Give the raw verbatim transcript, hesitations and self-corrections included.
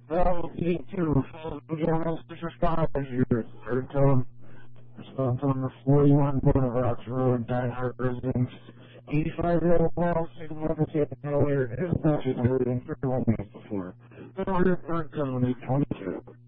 Well, you too. General Fisher Scott is your third tone. Response on the forty-one Border Rocks Road, Die Hard residence. eighty-five-year-old male, significant failure, his match is evidence for one minute before. The order for twenty twenty-two.